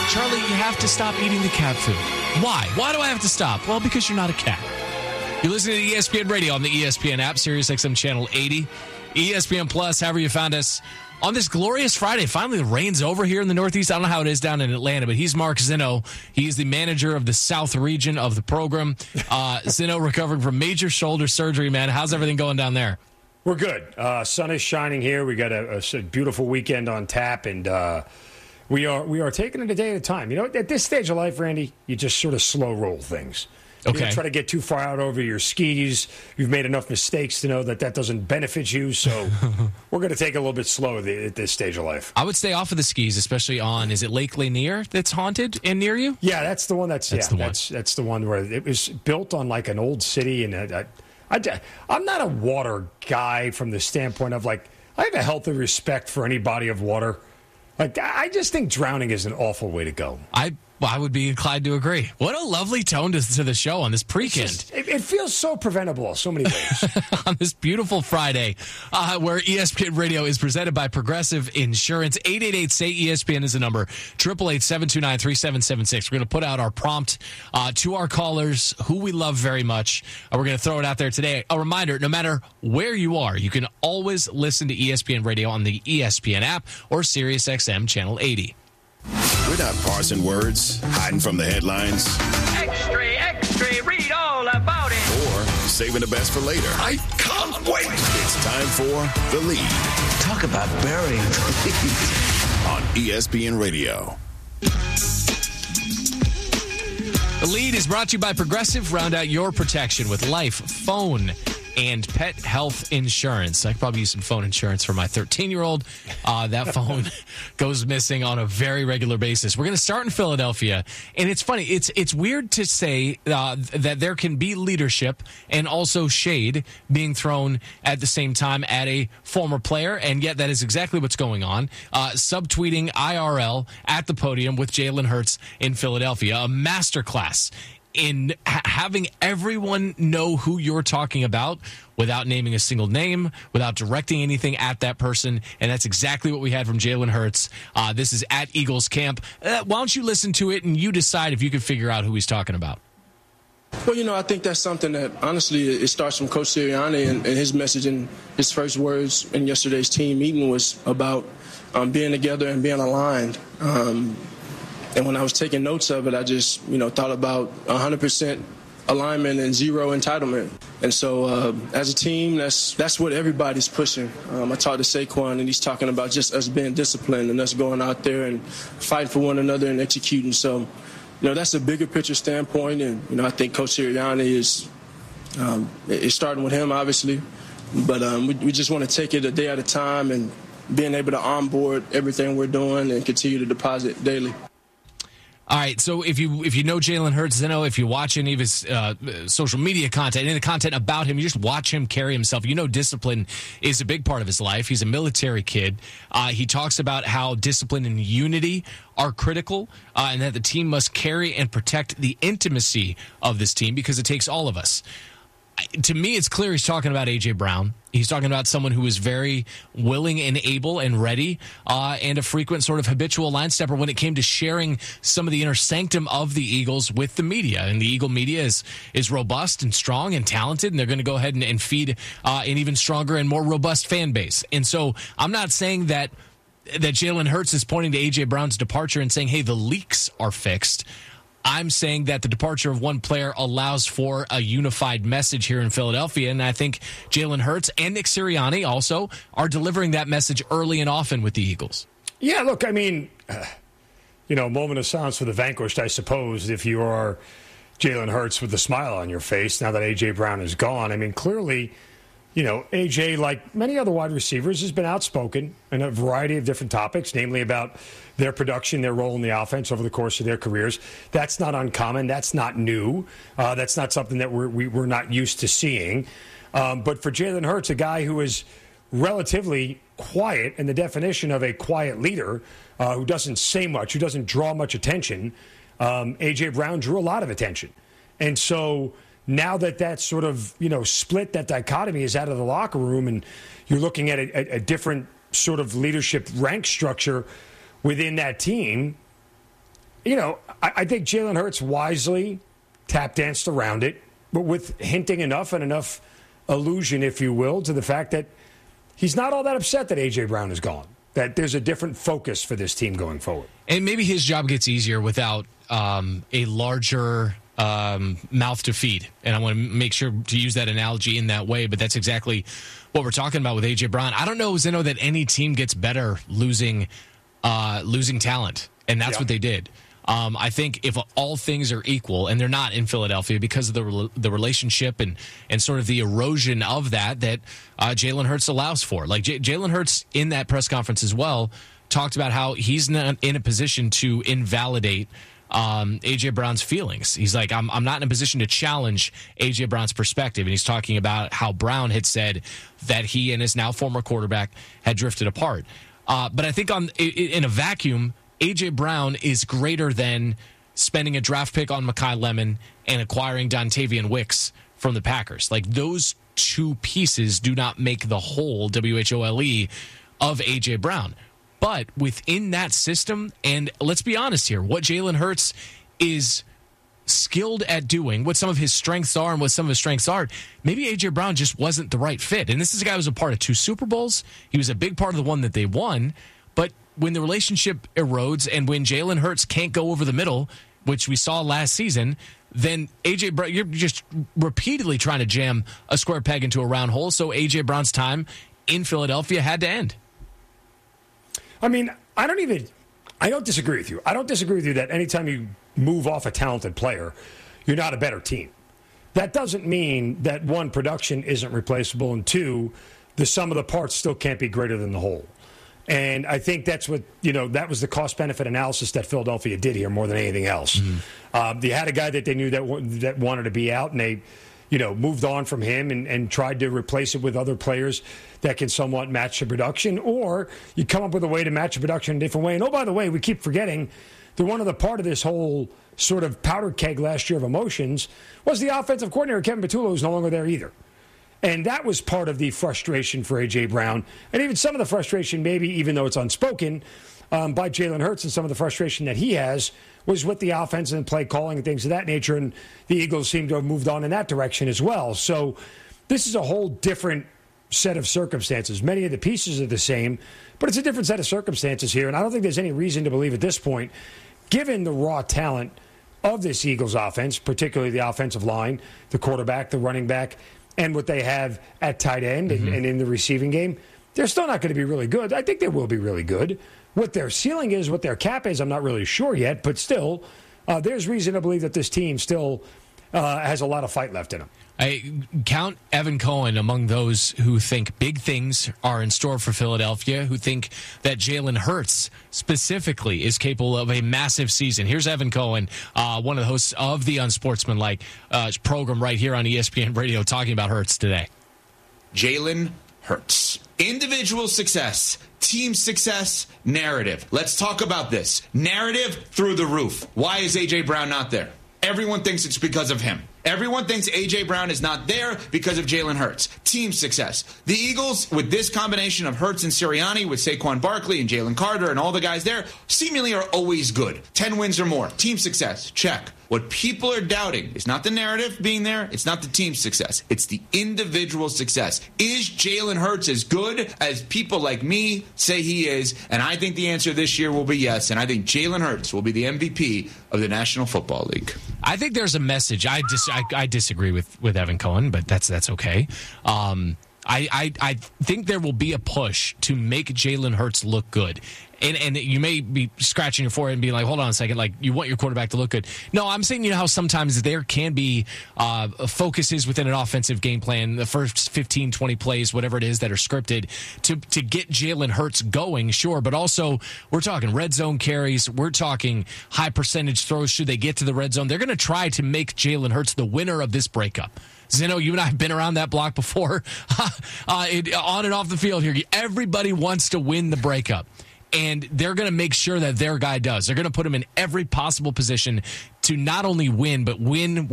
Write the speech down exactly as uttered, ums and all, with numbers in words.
Charlie, you have to stop eating the cat food. Why? Why do I have to stop? Well, because you're not a cat. You're listening to E S P N Radio on the E S P N app, Sirius X M Channel eighty, E S P N Plus, however you found us. On this glorious Friday, finally the rain's over here in the Northeast. I don't know how it is down in Atlanta, but he's Mark Zinno. He's the manager of the South region of the program. Uh, Zinno recovering from major shoulder surgery, man. How's everything going down there? We're good. Uh, sun is shining here. We got a, a beautiful weekend on tap, and uh, we are we are taking it a day at a time. You know, at this stage of life, Randy, you just sort of slow roll things. You Okay. don't try to get too far out over your skis. You've made enough mistakes to know that that doesn't benefit you. So we're going to take it a little bit slow at this stage of life. I would stay off of the skis, especially on, is it Lake Lanier that's haunted and near you? Yeah, that's the one. That's, That's yeah, the one. that's that's the one where it was built on like an old city, and I, I, I, I'm not a water guy from the standpoint of like I have a healthy respect for any body of water. Like I just think drowning is an awful way to go. I I would be inclined to agree. What a lovely tone to, to the show on this It's pre-kind. just- It, it feels so preventable, so many ways. On this beautiful Friday, uh, where E S P N Radio is presented by Progressive Insurance. eight eight eight, S A Y E S P N is the number. eight eight eight, seven two nine, three seven seven six. We're going to put out our prompt uh, to our callers, who we love very much. Uh, we're going to throw it out there today. A reminder, no matter where you are, you can always listen to E S P N Radio on the E S P N app or Sirius X M Channel eighty. We're not parsing words, hiding from the headlines, Extra, extra, read all about it. or saving the best for later. I can't wait. It's time for The Lead Talk about burying the lead. on E S P N Radio. The Lead is brought to you by Progressive. Round out your protection with life, phone, and pet health insurance. I could probably use some phone insurance for my thirteen-year-old. Uh, that phone goes missing on a very regular basis. We're going to start in Philadelphia, and it's funny. It's it's weird to say uh, that there can be leadership and also shade being thrown at the same time at a former player, and yet that is exactly what's going on. Uh, subtweeting I R L at the podium with Jalen Hurts in Philadelphia, a masterclass in ha- having everyone know who you're talking about without naming a single name, without directing anything at that person. And that's exactly what we had from Jalen Hurts. Uh, this is at Eagles camp. Uh, why don't you listen to it and you decide if you can figure out who he's talking about? Well, you know, I think that's something that, honestly, it starts from Coach Sirianni, and, and his message in his first words in yesterday's team meeting was about um, being together and being aligned. Um, and when I was taking notes of it, I just, you know, thought about one hundred percent alignment and zero entitlement. And so uh, as a team, that's that's what everybody's pushing. Um, I talked to Saquon, and he's talking about just us being disciplined and us going out there and fighting for one another and executing. So, you know, that's a bigger picture standpoint. And, you know, I think Coach Sirianni is um, it's starting with him, obviously. But um, we, we just want to take it a day at a time and being able to onboard everything we're doing and continue to deposit daily. All right, so if you if you know Jalen Hurts, Zinno, if you watch any of his uh, social media content, any of the content about him, you just watch him carry himself. You know discipline is a big part of his life. He's a military kid. Uh, he talks about how discipline and unity are critical, uh, and that the team must carry and protect the intimacy of this team because it takes all of us. To me, it's clear he's talking about A J. Brown. He's talking about someone who is very willing and able and ready uh, and a frequent sort of habitual line stepper when it came to sharing some of the inner sanctum of the Eagles with the media. And the Eagle media is is robust and strong and talented, and they're going to go ahead and, and feed uh, an even stronger and more robust fan base. And so I'm not saying that that Jalen Hurts is pointing to A J. Brown's departure and saying, hey, the leaks are fixed. I'm saying that the departure of one player allows for a unified message here in Philadelphia, and I think Jalen Hurts and Nick Sirianni also are delivering that message early and often with the Eagles. Yeah, look, I mean, uh, you know, moment of silence for the vanquished, I suppose, if you are Jalen Hurts with a smile on your face now that A J. Brown is gone. I mean, clearly, you know, A J, like many other wide receivers, has been outspoken in a variety of different topics, namely about their production, their role in the offense over the course of their careers. That's not uncommon. That's not new. Uh, that's not something that we're, we, we're not used to seeing. Um, but for Jalen Hurts, a guy who is relatively quiet in the definition of a quiet leader, uh, who doesn't say much, who doesn't draw much attention, um, A J. Brown drew a lot of attention. And so now that that sort of, you know, split, that dichotomy is out of the locker room, and you're looking at a, a different sort of leadership rank structure within that team, you know, I, I think Jalen Hurts wisely tap danced around it, but with hinting enough and enough allusion, if you will, to the fact that he's not all that upset that A J. Brown is gone, that there's a different focus for this team going forward. And maybe his job gets easier without um, a larger um, mouth to feed. And I want to make sure to use that analogy in that way, but that's exactly what we're talking about with A J. Brown. I don't know, Zeno, that any team gets better losing uh, losing talent, and that's yeah. what they did. Um, I think if all things are equal, and they're not in Philadelphia because of the the relationship and, and sort of the erosion of that that uh, Jalen Hurts allows for. Like J- Jalen Hurts in that press conference as well talked about how he's not in a position to invalidate um, A J. Brown's feelings. He's like, I'm, I'm not in a position to challenge A J. Brown's perspective. And he's talking about how Brown had said that he and his now former quarterback had drifted apart. Uh, but I think on in a vacuum, A J. Brown is greater than spending a draft pick on Mekhi Lemon and acquiring Dontavian Wicks from the Packers. Like, those two pieces do not make the whole, W H O L E, of A J. Brown. But within that system, and let's be honest here, what Jalen Hurts is skilled at doing, what some of his strengths are and what some of his strengths are, maybe A J. Brown just wasn't the right fit. And this is a guy who was a part of two Super Bowls. He was a big part of the one that they won. But when the relationship erodes and when Jalen Hurts can't go over the middle, which we saw last season, then A J. Brown, you're just repeatedly trying to jam a square peg into a round hole. So A J. Brown's time in Philadelphia had to end. I mean, I don't even, I don't disagree with you. I don't disagree with you that anytime you move off a talented player, you're not a better team. That doesn't mean that, one, production isn't replaceable, and two, the sum of the parts still can't be greater than the whole. And I think that's what, you know, that was the cost-benefit analysis that Philadelphia did here more than anything else. Mm-hmm. Um, they had a guy that they knew that that wanted to be out, and they, you know, moved on from him and, and tried to replace it with other players that can somewhat match the production. Or you come up with a way to match the production in a different way. And, oh, by the way, we keep forgetting that one of the part of this whole sort of powder keg last year of emotions was the offensive coordinator, Kevin Patullo, who's no longer there either. And that was part of the frustration for A J. Brown. And even some of the frustration, maybe even though it's unspoken, um, by Jalen Hurts, and some of the frustration that he has was with the offense and play calling and things of that nature. And the Eagles seem to have moved on in that direction as well. So this is a whole different set of circumstances. Many of the pieces are the same, but it's a different set of circumstances here. And I don't think there's any reason to believe at this point, given the raw talent of this Eagles offense, particularly the offensive line, the quarterback, the running back, and what they have at tight end mm-hmm. and, and in the receiving game, they're still not going to be really good. I think they will be really good. What their ceiling is, what their cap is, I'm not really sure yet, but still, uh, there's reason to believe that this team still uh, has a lot of fight left in them. I count Evan Cohen among those who think big things are in store for Philadelphia, who think that Jalen Hurts specifically is capable of a massive season. Here's Evan Cohen, uh, one of the hosts of the Unsportsmanlike uh, program right here on E S P N Radio, talking about Hurts today. Jalen Hurts. Individual success, team success, narrative. Let's talk about this. Narrative through the roof. Why is A J. Brown not there? Everyone thinks it's because of him. Everyone thinks A J. Brown is not there because of Jalen Hurts. Team success. The Eagles, with this combination of Hurts and Sirianni, with Saquon Barkley and Jalen Carter and all the guys there, seemingly are always good. Ten wins or more. Team success. Check. What people are doubting is not the narrative being there. It's not the team success. It's the individual success. Is Jalen Hurts as good as people like me say he is? And I think the answer this year will be yes. And I think Jalen Hurts will be the M V P of the National Football League. I think there's a message. I dis- I, I disagree with, with Evan Cohen, but that's that's okay. Um, I, I I think there will be a push to make Jalen Hurts look good. And and you may be scratching your forehead and being like, hold on a second, like, you want your quarterback to look good. No, I'm saying, you know how sometimes there can be uh, focuses within an offensive game plan, the first fifteen, twenty plays, whatever it is that are scripted, to, to get Jalen Hurts going, sure. But also, we're talking red zone carries. We're talking high percentage throws should they get to the red zone. They're going to try to make Jalen Hurts the winner of this breakup. Zeno, you and I have been around that block before, uh, it, on and off the field here. Everybody wants to win the breakup. And they're going to make sure that their guy does. They're going to put him in every possible position to not only win, but win